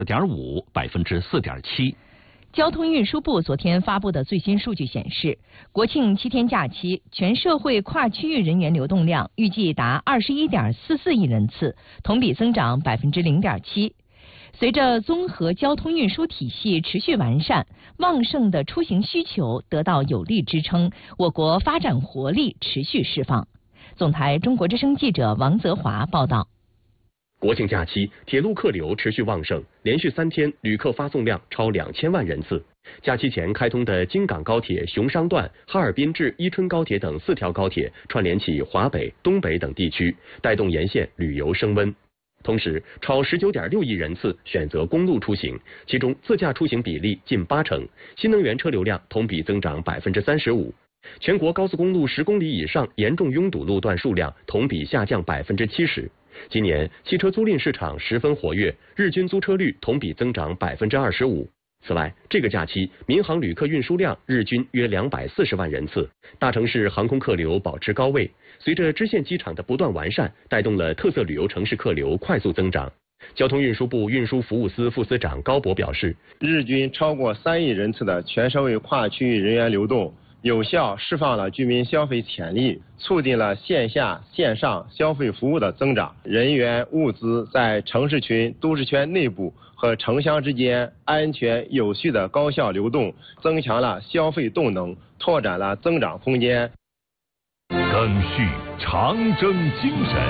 4.7%。 交通运输部昨天发布的最新数据显示，国庆7天假期全社会跨区域人员流动量预计达21.44亿人次，同比增长0.7%。随着综合交通运输体系持续完善，旺盛的出行需求得到有力支撑，我国发展活力持续释放。总台中国之声记者王泽华报道。 国庆假期，铁路客流持续旺盛，连续3天旅客发送量超2000万人次。假期前开通的京港高铁雄商段、哈尔滨至伊春高铁等4条高铁串联起华北、东北等地区，带动沿线旅游升温。同时，超19.6亿人次选择公路出行，其中自驾出行比例近80%，新能源车流量同比增长35%。全国高速公路10公里以上严重拥堵路段数量同比下降70%。今年汽车租赁市场十分活跃，日均租车率同比增长25%。此外，这个假期民航旅客运输量日均约240万人次，大城市航空客流保持高位。随着支线机场的不断完善，带动了特色旅游城市客流快速增长。交通运输部运输服务司副司长高博表示， 日均超过3亿人次的全社会跨区域人员流动，有效释放了居民消费潜力，促进了线下线上消费服务的增长，人员物资在城市群、都市圈内部和城乡之间安全有序的高效流动，增强了消费动能，拓展了增长空间。 赓续长征精神，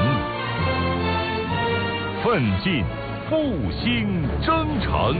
奋进复兴征程。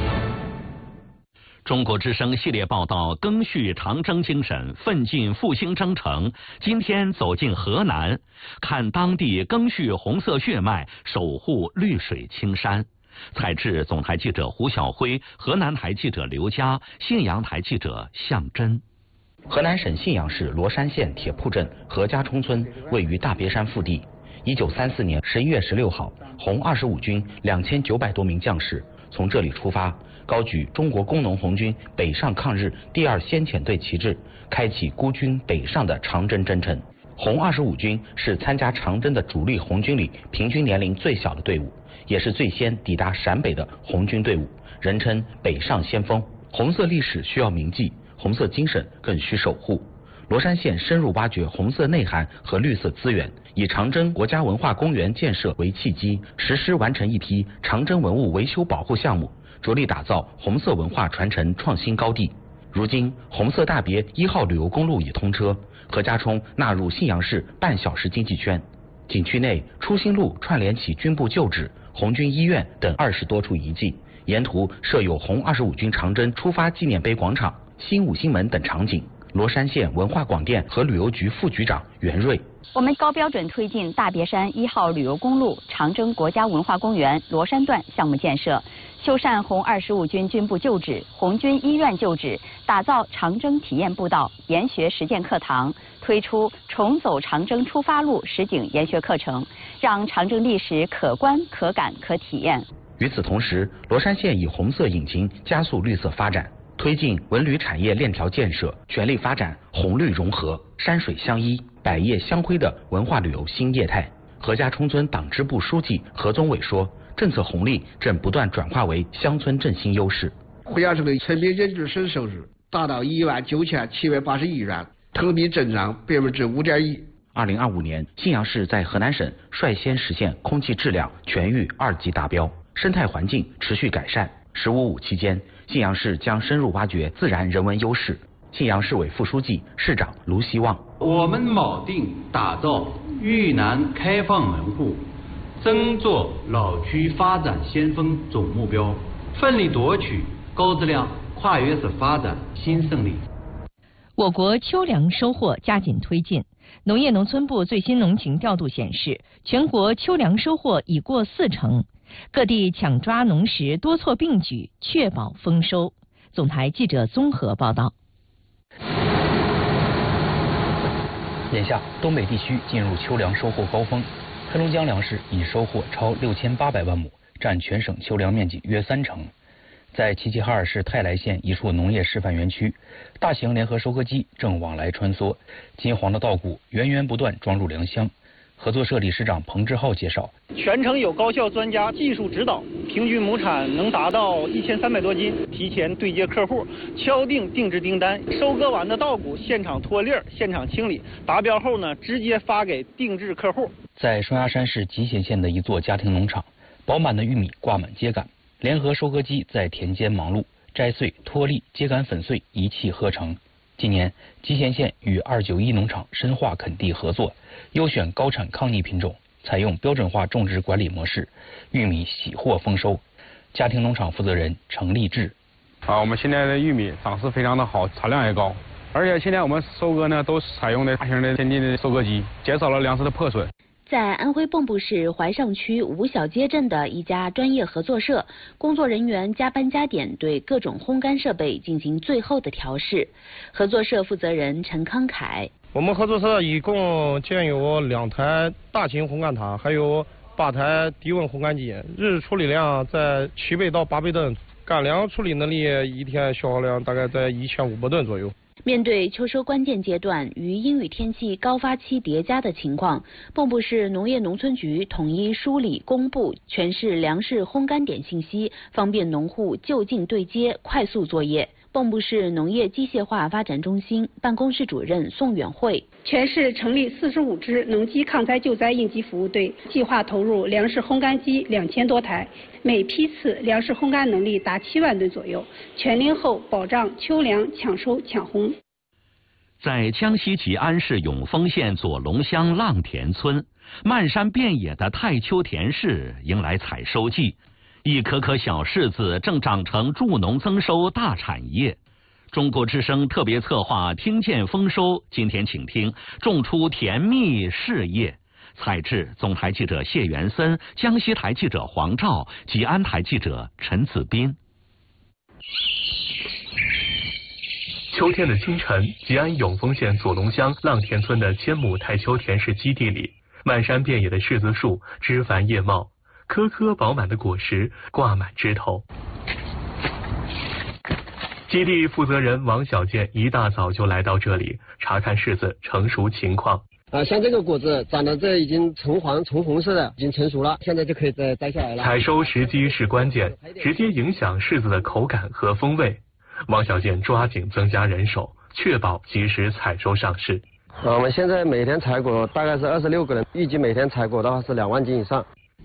中国之声系列报道赓续长征精神，奋进复兴征程。今天走进河南，看当地赓续红色血脉，守护绿水青山。采制总台记者胡晓辉，河南台记者刘佳，信阳台记者向真。 河南省信阳市罗山县铁铺镇何家冲村位于大别山腹地。1934年11月16号，红25军2900多名将士从这里出发，高举中国工农红军北上抗日第2先遣队旗帜，开启孤军北上的长征征程。红25军是参加长征的主力红军里平均年龄最小的队伍，也是最先抵达陕北的红军队伍，人称北上先锋。红色历史需要铭记，红色精神更需守护。罗山县深入挖掘红色内涵和绿色资源，以长征国家文化公园建设为契机，实施完成一批长征文物维修保护项目，着力打造红色文化传承创新高地。如今，红色大别1号旅游公路已通车，何家冲纳入信阳市半小时经济圈。景区内初心路串联起军部旧址、红军医院等20多处遗迹，沿途设有红25军长征出发纪念碑广场、新五星门等场景。罗山县文化广电和旅游局副局长袁瑞， 我们高标准推进大别山1号旅游公路长征国家文化公园罗山段项目建设，修缮红25军军部旧址、红军医院旧址，打造长征体验步道、研学实践课堂，推出重走长征出发路实景研学课程，让长征历史可观、可感、可体验。 与此同时，罗山县以红色引擎加速绿色发展，推进文旅产业链条建设，全力发展红绿融合、山水相依、百业相辉的文化旅游新业态。何家冲村党支部书记何宗伟说，政策红利正不断转化为乡村振兴优势。 何家村的村民人均省收入达到19781元，同比增长5.1%。 2025年，信阳市在河南省率先实现空气质量全域2级达标，生态环境持续改善。“15+5”期间，信阳市将深入挖掘自然人文优势。信阳市委副书记、市长卢希望， 我们铆定打造豫南开放门户、争做老区发展先锋总目标，奋力夺取高质量跨越式发展新胜利。 我国秋粮收获加紧推进。农业农村部最新农情调度显示，全国秋粮收获已过40%，各地抢抓农时多措并举，确保丰收。总台记者综合报道。 眼下，东北地区进入秋粮收获高峰，黑龙江粮食已收获超6800万亩，占全省秋粮面积约30%。在齐齐哈尔市泰来县一处农业示范园区，大型联合收割机正往来穿梭，金黄的稻谷源源不断装入粮箱。 合作社理事长彭志浩介绍， 全程有高校专家技术指导，平均亩产能达到1300多斤。提前对接客户，敲定定制订单，收割完的稻谷现场脱粒儿、现场清理，达标后呢，直接发给定制客户。 在双鸭山市集贤县的一座家庭农场，饱满的玉米挂满秸秆，联合收割机在田间忙碌，摘穗、脱粒、秸秆粉碎一气呵成。今年，集贤县与291农场深化垦地合作，优选高产抗逆品种，采用标准化种植管理模式，玉米喜获丰收。家庭农场负责人程立志： 我们现在的玉米长势非常的好，产量也高，而且现在我们收割呢都采用的大型的先进的收割机，减少了粮食的破损。 在安徽蚌埠市怀上区吴小街镇的一家专业合作社，工作人员加班加点对各种烘干设备进行最后的调试。合作社负责人陈康凯： 我们合作社一共建有2台大型烘干塔，还有8台低温烘干机，日处理量在7倍到8倍吨，干粮处理能力一天消耗量大概在1500吨左右。 面对秋收关键阶段与阴雨天气高发期叠加的情况，蚌埠市农业农村局统一梳理公布全市粮食烘干点信息，方便农户就近对接，快速作业。蚌埠市农业机械化发展中心办公室主任宋远慧： 全市成立45支农机抗灾救灾应急服务队，计划投入粮食烘干机2000多台，每批次粮食烘干能力达7万吨左右，全龄后保障秋粮抢收抢烘。 在江西吉安市永丰县左龙乡浪田村，漫山遍野的太丘田氏迎来采收季，一颗颗小柿子正长成助农增收大产业。中国之声特别策划听见丰收，今天请听种出甜蜜事业。采制总台记者谢元森，江西台记者黄照，吉安台记者陈子斌。 秋天的清晨，吉安永丰县左龙乡浪田村的1000亩太丘田氏基地里，漫山遍野的柿子树枝繁叶茂，颗颗饱满的果实挂满枝头。基地负责人王小健一大早就来到这里查看柿子成熟情况。 像这个果子长得这已经橙黄橙红色的，已经成熟了，现在就可以再摘下来了。 采收时机是关键，直接影响柿子的口感和风味。王小健抓紧增加人手，确保及时采收上市。 我们现在每天采果大概是26个人，预计每天采果的话是2万斤以上。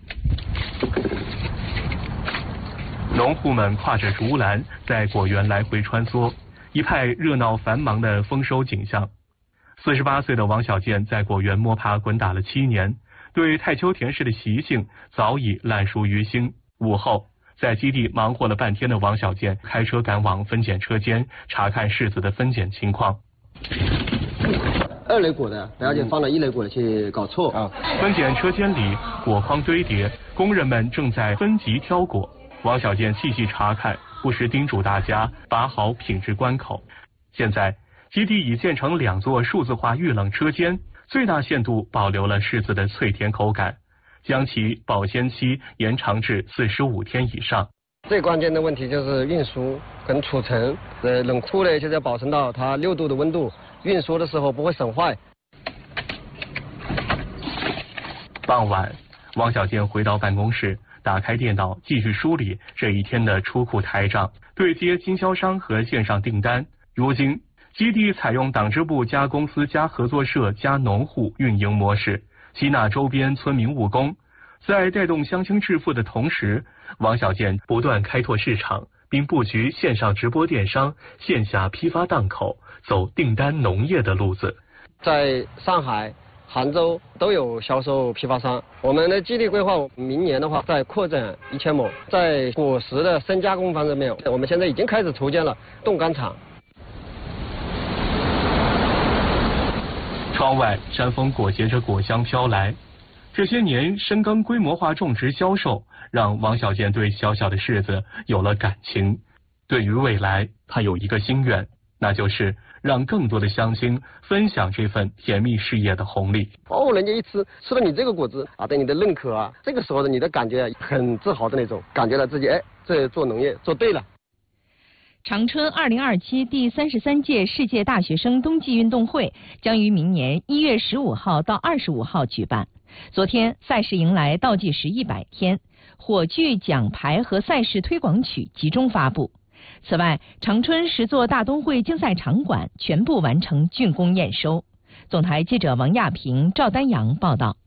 农户们挎着竹篮在果园来回穿梭，一派热闹繁忙的丰收景象。48岁的王小健在果园摸爬滚打了7年，对太丘田氏的习性早已烂熟于心。午后，在基地忙活了半天的王小健开车赶往分拣车间查看柿子的分拣情况。 2类果的，不要紧，放了1类果的去搞错啊。 分拣车间里果筐堆叠，工人们正在分级挑果。王小健细细查看，不时叮嘱大家把好品质关口。现在基地已建成2座数字化预冷车间，最大限度保留了柿子的脆甜口感，将其保鲜期延长至45天以上。 最关键的问题就是运输跟储存，冷库呢就是要保存到它6度的温度，运输的时候不会损坏。 傍晚，王小健回到办公室，打开电脑继续梳理这一天的出库台账，对接经销商和线上订单。如今，基地采用党支部加公司加合作社加农户运营模式，吸纳周边村民务工。在带动乡亲致富的同时，王小健不断开拓市场，并布局线上直播电商、线下批发档口，走订单农业的路子。 在上海、杭州都有销售批发商。我们的基地规划明年的话再扩展1000亩，在果实的深加工方面，我们现在已经开始筹建了冻干厂。 窗外山风裹挟着果香飘来，这些年深耕规模化种植销售，让王小健对小小的柿子有了感情。对于未来，他有一个心愿，那就是让更多的乡亲分享这份甜蜜事业的红利。 人家一吃了你这个果子啊，对你的认可啊，这个时候的你的感觉很自豪的那种，感觉到自己这做农业做对了。 长春2027第33届世界大学生冬季运动会将于明年1月15号到25号举办。 昨天赛事迎来倒计时100天，火炬、奖牌和赛事推广曲集中发布。此外，长春10座大冬会竞赛场馆全部完成竣工验收。总台记者王亚平、赵丹阳报道。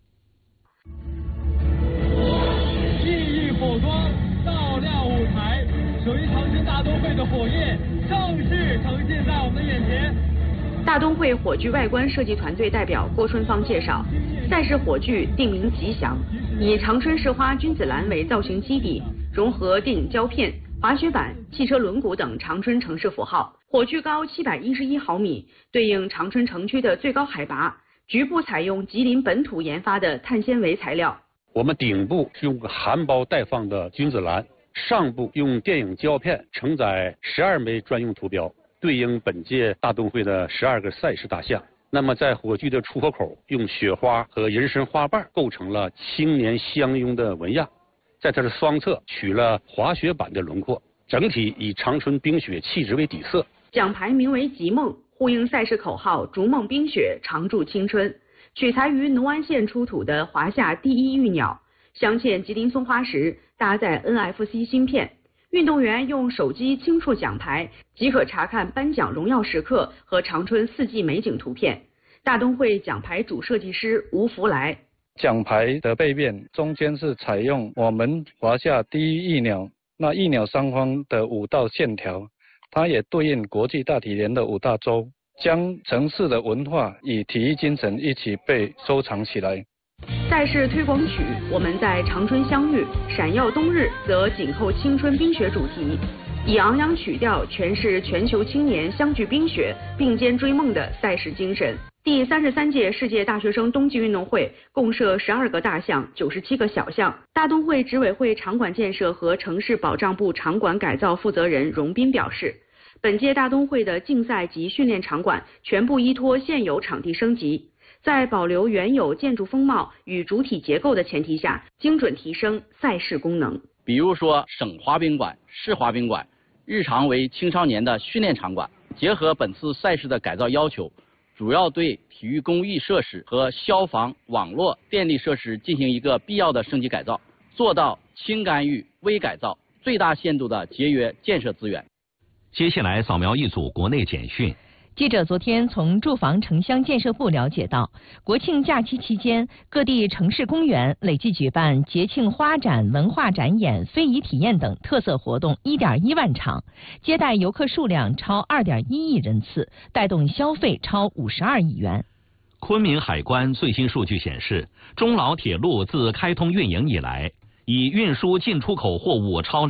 熠熠火光照亮舞台，属于长春大冬会的火焰正式呈现在我们的眼前。 大冬会火炬外观设计团队代表郭春芳介绍，赛事火炬定名吉祥，以长春市花君子兰为造型基底，融合电影胶片、滑雪板、汽车轮毂等长春城市符号。火炬高711毫米，对应长春城区的最高海拔。局部采用吉林本土研发的碳纤维材料。 我们顶部是用含苞待放的君子兰，上部用电影胶片承载12枚专用图标，对应本届大冬会的12个赛事大项。那么在火炬的出火口，用雪花和人参花瓣构成了青年相拥的纹样，在它的双侧取了滑雪板的轮廓，整体以长春冰雪气质为底色。 奖牌名为吉梦，呼应赛事口号逐梦冰雪，常驻青春。取材于农安县出土的华夏第一玉鸟，镶嵌吉林松花石，搭载 NFC 芯片。运动员用手机轻触奖牌，即可查看颁奖荣耀时刻和长春四季美景图片。大冬会奖牌主设计师吴福来。 奖牌的背面中间是采用我们华夏第一翼鸟，那翼鸟上方的5道线条，它也对应国际大体联的5大洲，将城市的文化与体育精神一起被收藏起来。 赛事推广曲《我们在长春相遇》，闪耀冬日则紧扣青春冰雪主题，以昂扬曲调诠释全球青年相聚冰雪、并肩追梦的赛事精神。第33届世界大学生冬季运动会共设12个大项、97个小项。大冬会执委会场馆建设和城市保障部场馆改造负责人荣斌表示，本届大冬会的竞赛及训练场馆全部依托现有场地升级，在保留原有建筑风貌与主体结构的前提下，精准提升赛事功能。 比如说省滑冰馆、市滑冰馆，日常为青少年的训练场馆，结合本次赛事的改造要求，主要对体育公益设施和消防、网络、电力设施进行一个必要的升级改造，做到轻干预、微改造，最大限度的节约建设资源。 接下来扫描一组国内简讯。 记者昨天从住房城乡建设部了解到，国庆假期期间，各地城市公园累计举办节庆花展、文化展演、非遗体验等特色活动1.1万场，接待游客数量超2.1亿人次，带动消费超52亿元。 昆明海关最新数据显示，中老铁路自开通运营以来，以运输进出口货物超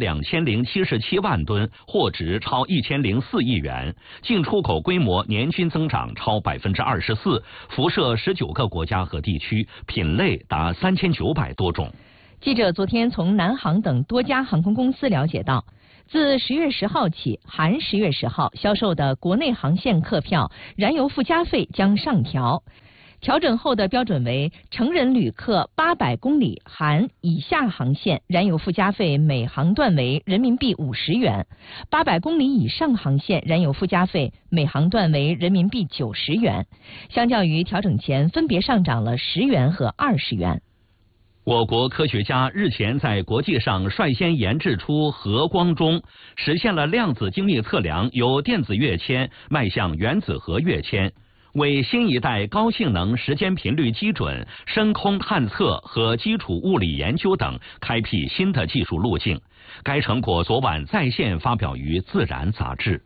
2077万吨，货值超1004亿元，进出口规模年均增长超24%，辐射19个国家和地区，品类达3900多种。 记者昨天从南航等多家航空公司了解到，自10月10号起，含10月10号销售的国内航线客票燃油附加费将上调。调整后的标准为成人旅客800公里含以下航线燃油附加费每航段为人民币50元，800公里以上航线燃油附加费每航段为人民币90元，相较于调整前分别上涨了10元和20元。 我国科学家日前在国际上率先研制出核光中，实现了量子精密测量由电子跃迁迈向原子核跃迁，为新一代高性能时间频率基准、深空探测和基础物理研究等开辟新的技术路径。该成果昨晚在线发表于《自然》杂志。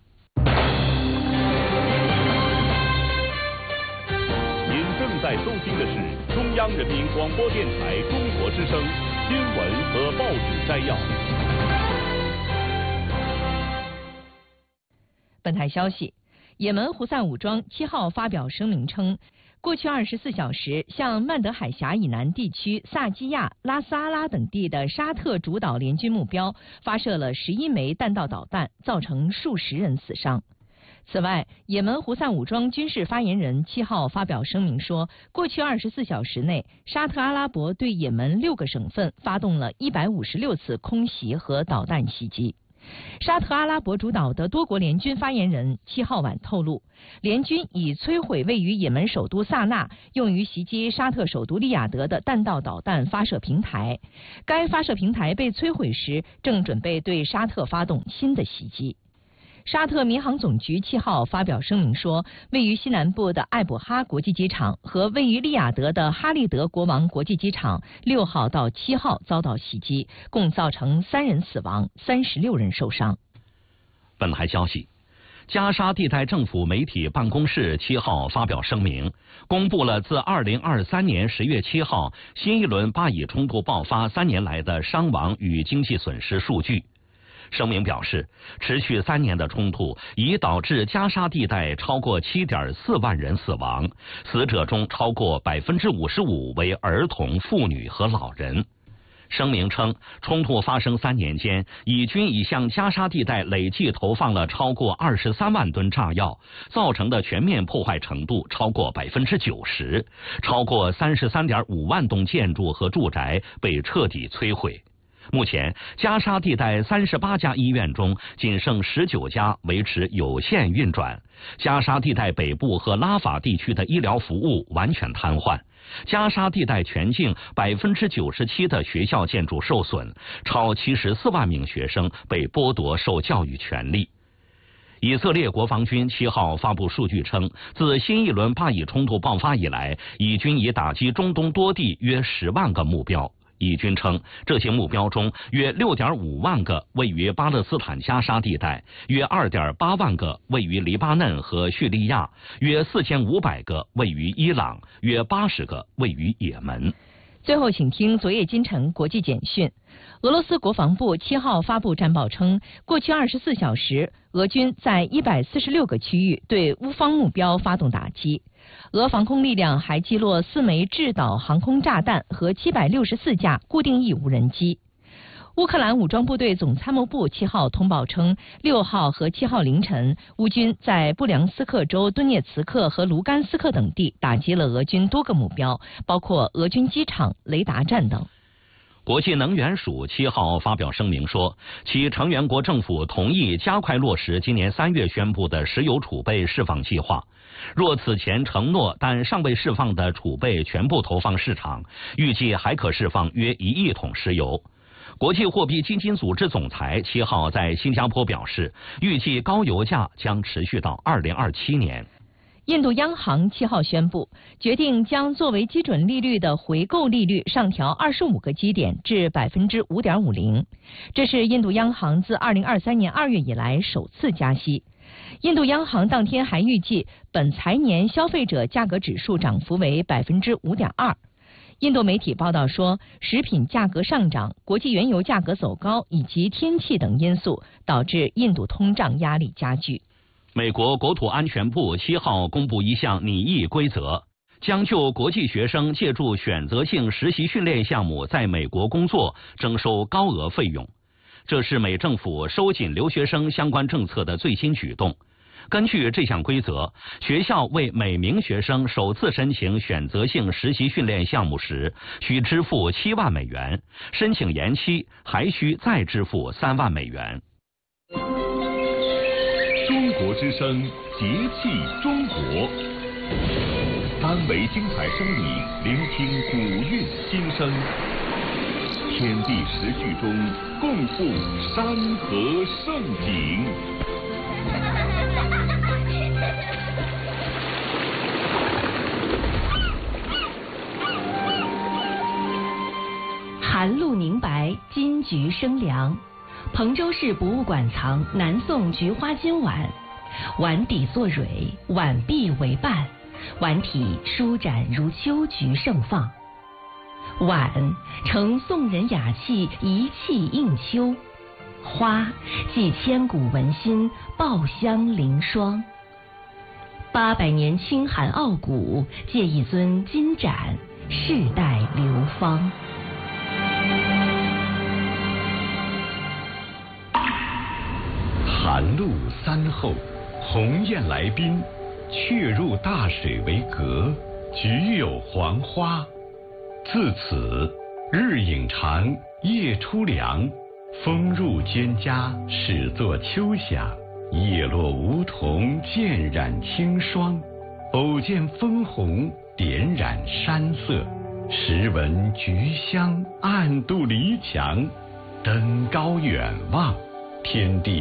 您正在收听的是中央人民广播电台中国之声新闻和报纸摘要。 本台消息。也门胡塞武装7号发表声明称，过去24小时向曼德海峡以南地区萨基亚、拉斯阿拉等地的沙特主导联军目标发射了11枚弹道导弹，造成数十人死伤。此外，也门胡塞武装军事发言人7号发表声明说，过去24小时内，沙特阿拉伯对也门6个省份发动了156次空袭和导弹袭击。 沙特阿拉伯主导的多国联军发言人7号晚透露，联军已摧毁位于也门首都萨那用于袭击沙特首都利雅得的弹道导弹发射平台。该发射平台被摧毁时，正准备对沙特发动新的袭击。沙特民航总局7号发表声明说，位于西南部的艾卜哈国际机场和位于利雅得的哈利德国王国际机场6号到7号遭到袭击，共造成3人死亡，36人受伤。 本台消息，加沙地带政府媒体办公室7号发表声明，公布了自2023年10月7号新一轮巴以冲突爆发3年来的伤亡与经济损失数据。声明表示，持续3年的冲突已导致加沙地带超过7.4万人死亡，死者中超过55%为儿童、妇女和老人。声明称，冲突发生3年间，以军已向加沙地带累计投放了超过23万吨炸药，造成的全面破坏程度超过90%，超过33.5万栋建筑和住宅被彻底摧毁。目前，加沙地带38家医院中仅剩19家维持有限运转，加沙地带北部和拉法地区的医疗服务完全瘫痪，加沙地带全境97%的学校建筑受损，超74万名学生被剥夺受教育权利。以色列国防军7号发布数据称，自新一轮巴以冲突爆发以来，以军已打击中东多地约10万个目标。以军称，这些目标中约6.5万个位于巴勒斯坦加沙地带，约2.8万个位于黎巴嫩和叙利亚，约4500个位于伊朗，约80个位于也门。 最后，请听昨夜今晨国际简讯。俄罗斯国防部7号发布战报称，过去24小时，俄军在146个区域对乌方目标发动打击。俄防空力量还击落4枚制导航空炸弹和764架固定翼无人机。乌克兰武装部队总参谋部7号通报称，6号和7号凌晨，乌军在布良斯克州顿涅茨克和卢甘斯克等地打击了俄军多个目标，包括俄军机场、雷达站等。 国际能源署7号发表声明说，其成员国政府同意加快落实今年3月宣布的石油储备释放计划。若此前承诺但尚未释放的储备全部投放市场，预计还可释放约1亿桶石油。国际货币基金组织总裁7号在新加坡表示，预计高油价将持续到2027年。 印度央行7号宣布，决定将作为基准利率的回购利率上调25个基点至 5.50%， 这是印度央行自2023年2月以来首次加息。印度央行当天还预计，本财年消费者价格指数涨幅为 5.2%。印度媒体报道说，食品价格上涨、国际原油价格走高以及天气等因素，导致印度通胀压力加剧。 美国国土安全部7号公布一项拟议规则，将就国际学生借助选择性实习训练项目在美国工作征收高额费用。这是美政府收紧留学生相关政策的最新举动。根据这项规则，学校为每名学生首次申请选择性实习训练项目时，需支付7万美元，申请延期还需再支付3万美元。 中国之声，节气中国，3维精彩声影，聆听古韵心声，天地时序中共赴山河盛景。 寒露凝白，金菊生凉。彭州市博物馆藏南宋菊花金碗，碗底作蕊，碗壁为瓣，碗体舒展如秋菊盛放。碗承宋人雅气，一气应秋；花寄千古文心，爆香凌霜。800年清寒傲骨，借一尊金盏，世代流芳。 寒露3候，鸿雁来宾，却入大水为阁，菊有黄花。自此，日影长，夜出凉， 风入蒹葭，始作秋响；叶落梧桐，渐染青霜。偶见枫红，点染山色；时闻菊香，暗度离墙。登高远望，天地